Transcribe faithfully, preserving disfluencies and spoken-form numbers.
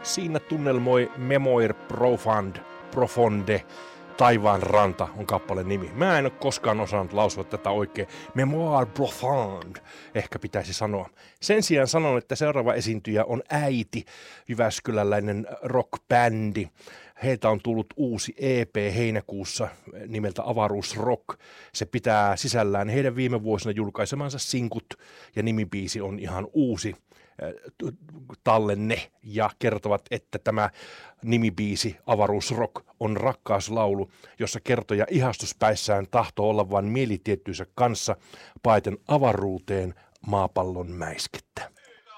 Siinä tunnelmoi Memoir Profond, Profonde, Taivaan ranta on kappaleen nimi. Mä en ole koskaan osannut lausua tätä oikein. Memoir Profond, ehkä pitäisi sanoa. Sen sijaan sanon, että seuraava esiintyjä on Äiti, jyväskyläläinen rockbändi. Heiltä on tullut uusi E P heinäkuussa nimeltä Avaruusrock. Se pitää sisällään heidän viime vuosina julkaisemansa sinkut ja nimibiisi on ihan uusi tallenne ja kertovat, että tämä nimibiisi Avaruusrock on rakkauslaulu, jossa kertoja ihastuspäissään tahtoo olla vain mielitiettynsä kanssa paeten avaruuteen maapallon mäiskettä.